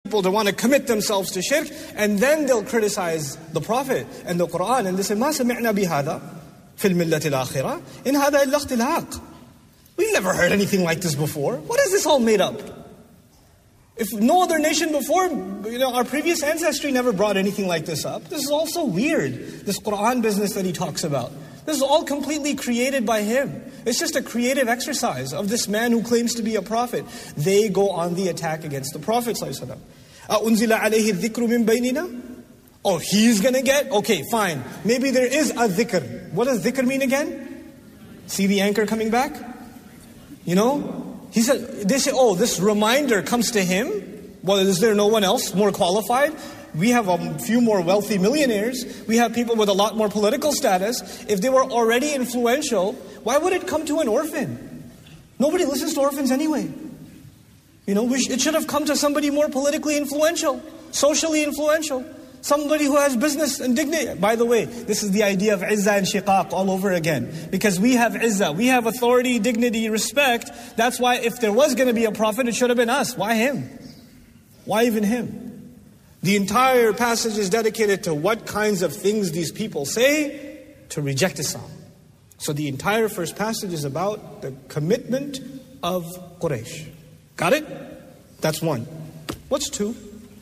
people to want to commit themselves to shirk, and then they'll criticize the Prophet and the Quran, and they say, مَا سَمِعْنَا بِهَذَا فِي الْمِلَّةِ الْآخِرَةِ إِنْ هَذَا إِلَّا اخْتِلَاقٌ. We've never heard anything like this before. What is this all made up? If no other nation before, our previous ancestry never brought anything like this up. This is all so weird, this Quran business that he talks about. This is all completely created by him. It's just a creative exercise of this man who claims to be a prophet. They go on the attack against the Prophet ﷺ. أَأُنزِلَ عَلَيْهِ الذِّكْرُ مِن بَيْنِنَا? Oh, he's going to get? Okay, fine. Maybe there is a dhikr. What does dhikr mean again? See the anchor coming back? He said, they say, oh, this reminder comes to him. Well, is there no one else more qualified? We have a few more wealthy millionaires. We have people with a lot more political status. If they were already influential, why would it come to an orphan? Nobody listens to orphans anyway. It should have come to somebody more politically influential, socially influential, somebody who has business and dignity. By the way, this is the idea of izzah and shiqaq all over again. Because we have izzah, we have authority, dignity, respect. That's why if there was going to be a prophet, it should have been us. Why him? Why even him? The entire passage is dedicated to what kinds of things these people say to reject Islam. So the entire first passage is about the commitment of Quraysh. Got it? That's one. What's two?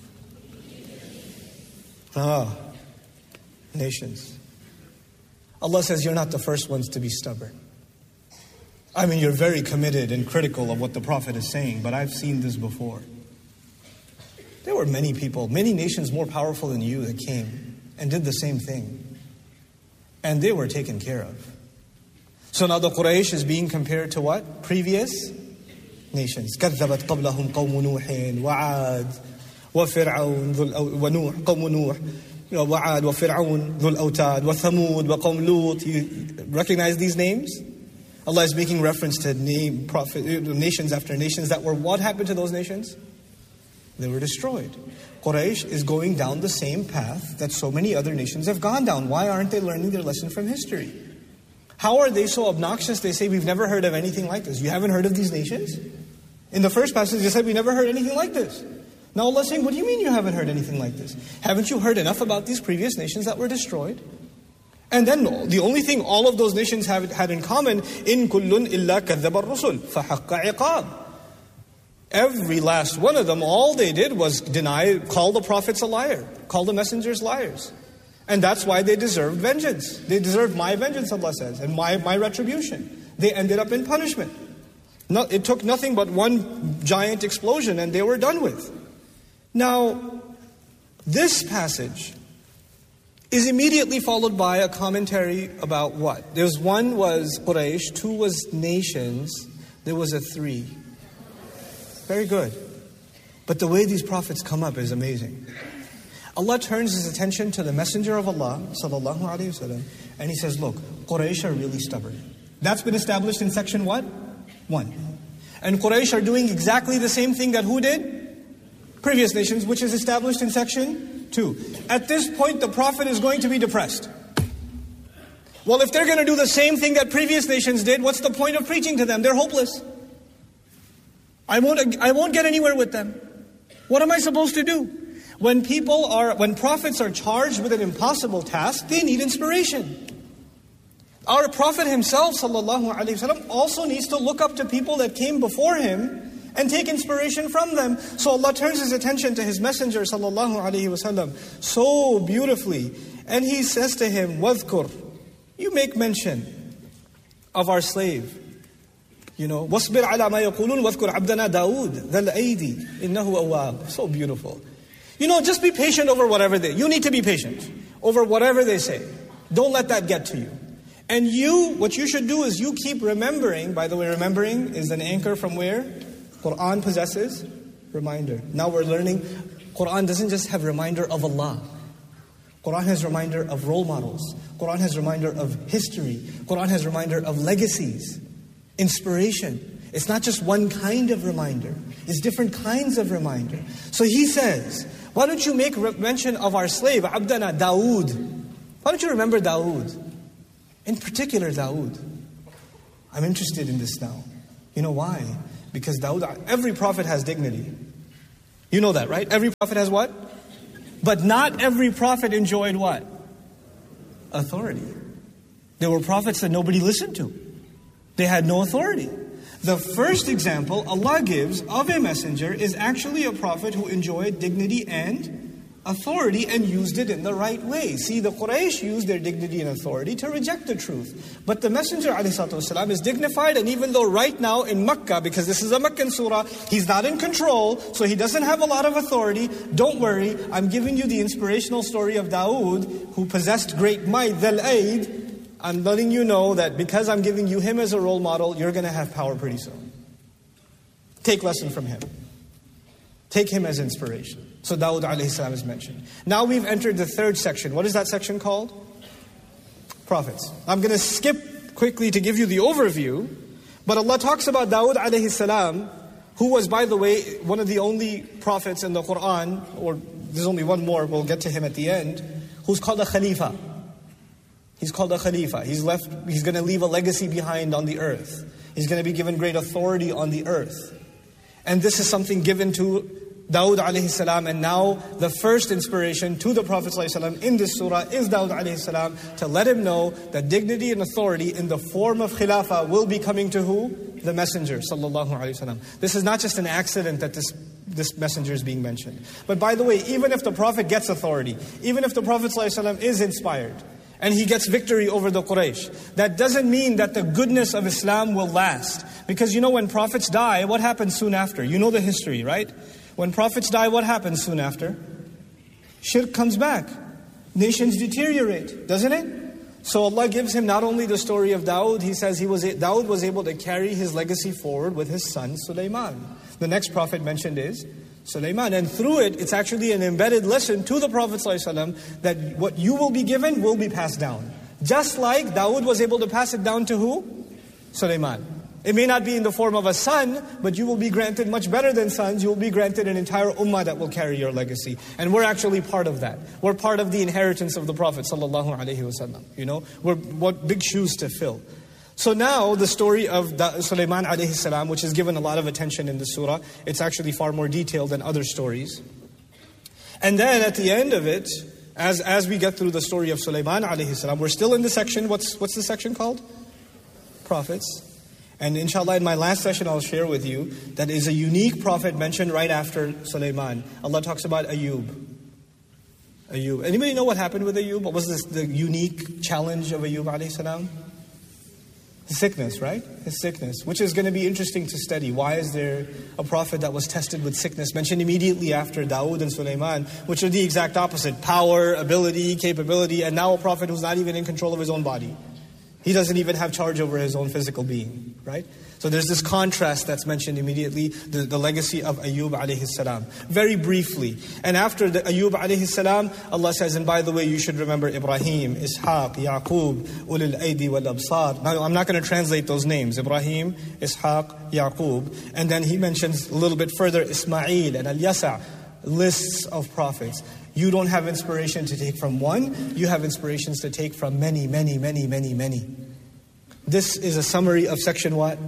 Nations. Allah says you're not the first ones to be stubborn. You're very committed and critical of what the Prophet is saying, but I've seen this before. There were many people, many nations more powerful than you that came and did the same thing. And they were taken care of. So now the Quraysh is being compared to what? Previous nations. كَذَّبَتْ قَبْلَهُمْ قَوْمُ نُوحٍ وَعَادٍ وَفِرْعَوْنَ ذُو قَوْمُ نُوحٍ وَعَادٍ وَفِرْعَوْنَ ذُو الْأَوْتَادِ وَثَمُودَ وَقَوْمُ لُوطٍ. You recognize these names? Allah is making reference to nations after nations that were, what happened to those nations? They were destroyed. Quraysh is going down the same path that so many other nations have gone down. Why aren't they learning their lesson from history? How are they so obnoxious? They say, we've never heard of anything like this. You haven't heard of these nations? In the first passage, they said, we never heard anything like this. Now Allah is saying, what do you mean you haven't heard anything like this? Haven't you heard enough about these previous nations that were destroyed? And then the only thing all of those nations had in common, إِن كُلٌّ إِلَّا كَذَّبَ الرُّسُلِ فَحَقَّ عِقَابٍ. Every last one of them, all they did was call the prophets a liar, call the messengers liars. And that's why they deserved vengeance. They deserved my vengeance, Allah says, and my retribution. They ended up in punishment. It took nothing but one giant explosion and they were done with. Now, this passage is immediately followed by a commentary about what? One was Quraysh, two was nations, there was a three. Very good. But the way these prophets come up is amazing. Allah turns His attention to the Messenger of Allah, sallallahu alaihi wasallam, and He says, look, Quraysh are really stubborn. That's been established in section what? 1. And Quraysh are doing exactly the same thing that who did? Previous nations, which is established in section 2. At this point, the Prophet is going to be depressed. Well, if they're going to do the same thing that previous nations did, what's the point of preaching to them? They're hopeless. I won't get anywhere with them. What am I supposed to do? When prophets are charged with an impossible task, they need inspiration. Our Prophet himself, sallallahu alaihi wasallam, also needs to look up to people that came before him and take inspiration from them. So Allah turns His attention to His Messenger, sallallahu alaihi wasallam, so beautifully, and He says to him, "Wadhkur, you make mention of our slave. وَاصْبِرْ عَلَى مَا يَقُولُونَ وَاذْكُرْ عَبْدَنَا دَاوُودَ ذَا الْأَيْدِي إِنَّهُ أَوَّابٌ." So beautiful. Just be patient over whatever you need to be patient over whatever they say. Don't let that get to you. And what you should do is you keep remembering. By the way, remembering is an anchor from where? Quran possesses reminder. Now we're learning, Quran doesn't just have reminder of Allah. Quran has reminder of role models. Quran has reminder of history. Quran has reminder of legacies. Inspiration. It's not just one kind of reminder. It's different kinds of reminder. So He says, why don't you make mention of our slave, Abdana Dawood? Why don't you remember Dawood? In particular, Dawood. I'm interested in this now. You know why? Because Dawood, every prophet has dignity. You know that, right? Every prophet has what? But not every prophet enjoyed what? Authority. There were prophets that nobody listened to. They had no authority. The first example Allah gives of a messenger is actually a prophet who enjoyed dignity and authority and used it in the right way. See, the Quraysh used their dignity and authority to reject the truth. But the Messenger ﷺ is dignified, and even though right now in Makkah, because this is a Meccan surah, he's not in control, so he doesn't have a lot of authority. Don't worry, I'm giving you the inspirational story of Dawood, who possessed great might, Dhal Aid. I'm letting you know that because I'm giving you him as a role model, you're going to have power pretty soon. Take lesson from him. Take him as inspiration. So Dawud alayhi salam is mentioned. Now we've entered the third section. What is that section called? Prophets. I'm going to skip quickly to give you the overview. But Allah talks about Dawud alayhi salam, who was, by the way, one of the only prophets in the Quran, or there's only one more, we'll get to him at the end, who's called a Khalifa. He's called a Khalifa. He's going to leave a legacy behind on the earth. He's going to be given great authority on the earth. And this is something given to Dawud alayhi salam, and now the first inspiration to the Prophet ﷺ in this surah is Dawud alayhi salam, to let him know that dignity and authority in the form of khilafah will be coming to who? The messenger sallallahu alayhi wasallam. This is not just an accident that this messenger is being mentioned. But by the way, even if the Prophet gets authority, even if the Prophet ﷺ is inspired, and he gets victory over the Quraysh, that doesn't mean that the goodness of Islam will last. Because you know when prophets die, what happens soon after? You know the history, right? When prophets die, what happens soon after? Shirk comes back. Nations deteriorate, doesn't it? So Allah gives him not only the story of Dawud, He says Dawud was able to carry his legacy forward with his son Sulaiman. The next prophet mentioned is Sulaiman. And through it, it's actually an embedded lesson to the Prophet ﷺ that what you will be given will be passed down. Just like Dawud was able to pass it down to who? Sulaiman. It may not be in the form of a son, but you will be granted much better than sons. You will be granted an entire ummah that will carry your legacy. And we're actually part of that. We're part of the inheritance of the Prophet ﷺ. You know, what big shoes to fill. So now the story of Sulaiman alayhi salam, which is given a lot of attention in the surah, it's actually far more detailed than other stories. And then at the end of it, as we get through the story of Sulaiman alayhi salam, we're still in the section, what's the section called? Prophets. And inshallah in my last session I'll share with you that is a unique prophet mentioned right after Sulaiman. Allah talks about Ayub. Anybody know what happened with Ayub? What was the unique challenge of Ayub alayhi salam? His sickness, right? His sickness, which is going to be interesting to study. Why is there a prophet that was tested with sickness mentioned immediately after Dawood and Sulaiman, which are the exact opposite? Power, ability, capability, and now a prophet who's not even in control of his own body. He doesn't even have charge over his own physical being, right? So there's this contrast that's mentioned immediately, the legacy of Ayub alayhi salam. Very briefly. And after the Ayub alayhi salam, Allah says, and by the way, you should remember Ibrahim, Ishaq, Yaqub, Ulil Aidi wal Absar. Now, I'm not going to translate those names. Ibrahim, Ishaq, Yaqub. And then he mentions a little bit further Ismail and Al-Yasa, lists of prophets. You don't have inspiration to take from one. You have inspirations to take from many, many, many, many, many. This is a summary of section what?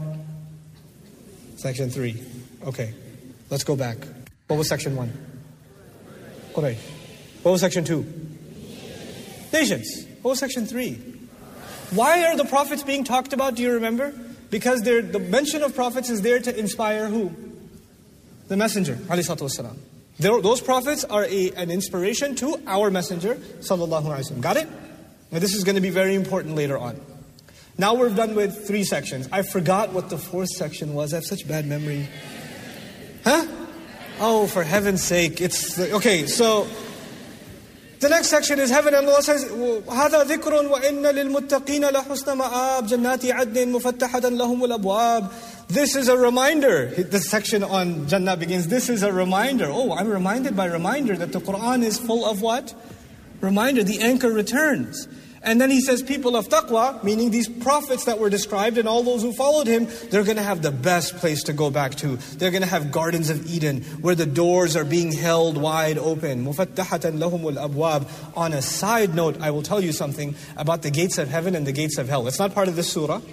Section 3. Okay, let's go back. What was section 1? Quraysh. What was section 2? Nations. What was section 3? Why are the prophets being talked about, do you remember? Because the mention of prophets is there to inspire who? The messenger, alayhi salatu wasalam. Those prophets are an inspiration to our messenger, sallallahu alaihi wasallam. Got it? Now this is going to be very important later on. Now we're done with 3 sections. I forgot what the 4th section was. I have such bad memory. Huh? Oh, for heaven's sake. Okay, so the next section is heaven, and Allah says, هَذَا ذِكْرٌ وَإِنَّ لِلْمُتَّقِينَ لَحُسْنَ مَآبٍ جَنَّاتِ عَدْنٍ مُفَتَّحَةً لَهُمُ الْأَبْوَابِ. This is a reminder. The section on Jannah begins, this is a reminder. Oh, I'm reminded by reminder that the Quran is full of what? Reminder, the anchor returns. And then he says people of taqwa, meaning these prophets that were described and all those who followed him, they're going to have the best place to go back to. They're going to have gardens of Eden where the doors are being held wide open. مُفَتَّحَةً لَهُمُ الْأَبْوَابِ. On a side note, I will tell you something about the gates of heaven and the gates of hell. It's not part of this surah.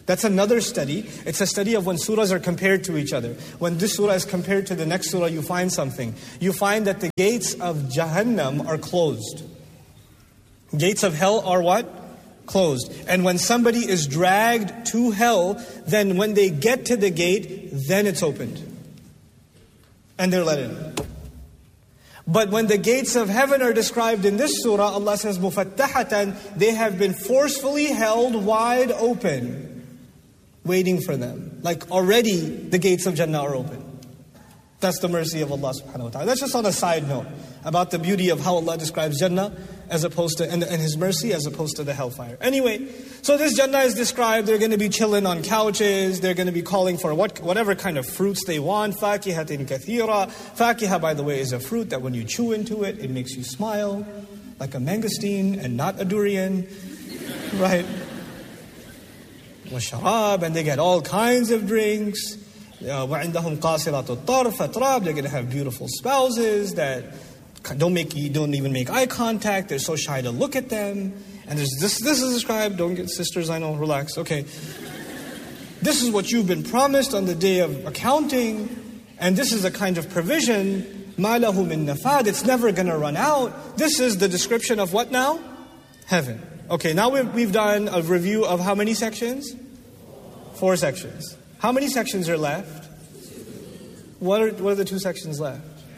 That's another study. It's a study of when surahs are compared to each other. When this surah is compared to the next surah, you find something. You find that the gates of Jahannam are closed. Gates of hell are what? Closed. And when somebody is dragged to hell, then when they get to the gate, then it's opened. And they're let in. But when the gates of heaven are described in this surah, Allah says, مُفَتَّحَةً, they have been forcefully held wide open, waiting for them. Like already the gates of Jannah are open. That's the mercy of Allah subhanahu wa ta'ala. That's just on a side note about the beauty of how Allah describes Jannah as opposed to, and His mercy as opposed to the hellfire. Anyway, so this Jannah is described, they're going to be chilling on couches, they're going to be calling for whatever kind of fruits they want. فَاكِهَةٍ كَثِيرًا. Fakiha, by the way, is a fruit that when you chew into it, it makes you smile, like a mangosteen and not a durian. Right? وَالشَّرَابِ, and they get all kinds of drinks. وَعِنْدَهُمْ قَاصِرَاتُ الطَّرْفِ أَتْرَابِ. They're going to have beautiful spouses that don't even make eye contact. They're so shy to look at them. And this is described. Don't get sisters, I know, relax. Okay. This is what you've been promised on the day of accounting. And this is a kind of provision. مَا لَهُ مِن نَفَادٍ. It's never going to run out. This is the description of what now? Heaven. Okay, now we've done a review of how many sections? 4 sections. How many sections are left? What are the 2 sections left?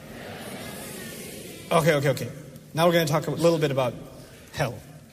Okay. Now we're going to talk a little bit about hell.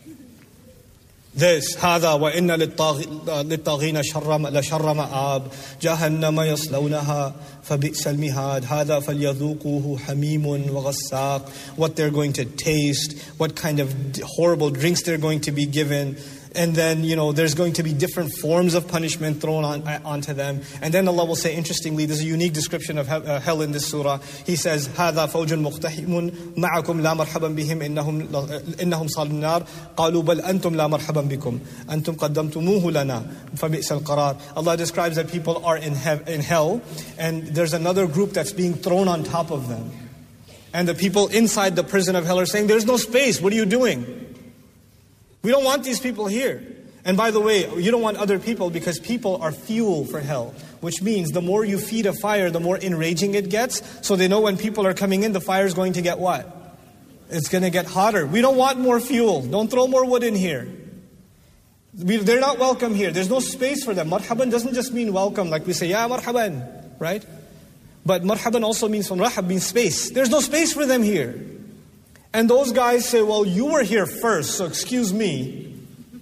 This, هذا وإن للطاغين لشر مآب جهنم يصلونها فبئس المهاد هذا فليذوقوه حميم وغساق. What they're going to taste, what kind of horrible drinks they're going to be given. And then, there's going to be different forms of punishment thrown onto them. And then Allah will say, interestingly, there's a unique description of hell in this surah. He says, هَذَا فَوْجٌ مُقْتَحِمٌ مَعَكُمْ لَا مَرْحَبًا بِهِمْ إِنَّهُمْ صَالُوا النَّارِ قَالُوا بَلْ أَنْتُمْ لَا مَرْحَبًا بِكُمْ أَنْتُمْ قَدَّمْتُمُوهُ لَنَا فَبِئْسَ الْقَرَارِ. Allah describes that people are in hell, and there's another group that's being thrown on top of them. And the people inside the prison of hell are saying, there's no space, what are you doing? We don't want these people here. And by the way, you don't want other people because people are fuel for hell. Which means the more you feed a fire, the more enraging it gets. So they know when people are coming in, the fire is going to get what? It's going to get hotter. We don't want more fuel. Don't throw more wood in here. They're not welcome here. There's no space for them. Marhaban doesn't just mean welcome, like we say, ya marhaban, right? But marhaban also means, from rahab means space. There's no space for them here. And those guys say, well, you were here first, so excuse me.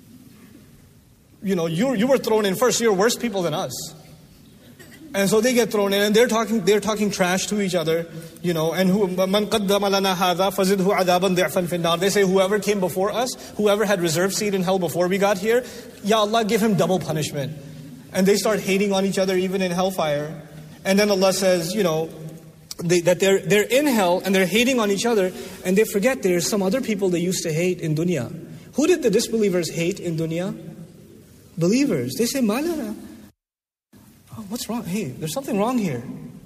You were thrown in first, so you're worse people than us. And so they get thrown in, and they're talking trash to each other, and مَنْ قَدَّمَ لَنَا هَذَا فَزِدْهُ عَذَابًا ضِعْفًا فِي النَّارِ. They say, whoever came before us, whoever had reserved seat in hell before we got here, Ya Allah, give him double punishment. And they start hating on each other, even in hellfire. And then Allah says, that they're in hell and they're hating on each other, and they forget there's some other people they used to hate in dunya. Who did the disbelievers hate in dunya? Believers. They say, Malana. Oh, what's wrong? Hey, there's something wrong here.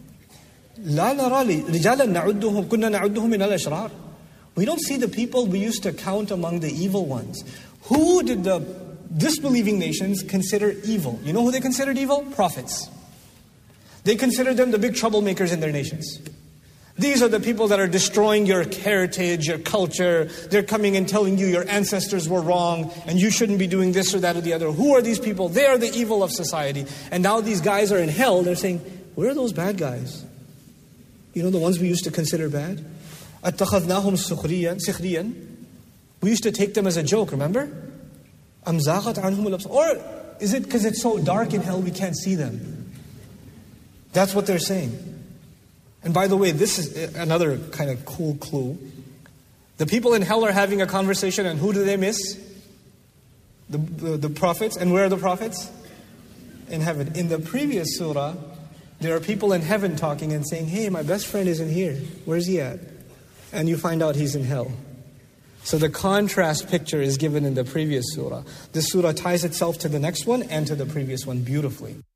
La narali rijalan na'udduhum kunna na'udduhum min al-ashrar. We don't see the people we used to count among the evil ones. Who did the disbelieving nations consider evil? You know who they considered evil? Prophets. They considered them the big troublemakers in their nations. These are the people that are destroying your heritage, your culture. They're coming and telling you your ancestors were wrong and you shouldn't be doing this or that or the other. Who are these people? They are the evil of society. And now these guys are in hell. They're saying, where are those bad guys? The ones we used to consider bad? أَتَّخَذْنَاهُمْ سِخْرِيًا. We used to take them as a joke, remember? أَمْ زَاغَتْ عَنْهُمُ الْأَبْصَارُ. Or is it because it's so dark in hell we can't see them? That's what they're saying. And by the way, this is another kind of cool clue. The people in hell are having a conversation, and who do they miss? The prophets. And where are the prophets? In heaven. In the previous surah, there are people in heaven talking and saying, hey, my best friend isn't here. Where's he at? And you find out he's in hell. So the contrast picture is given in the previous surah. This surah ties itself to the next one and to the previous one beautifully.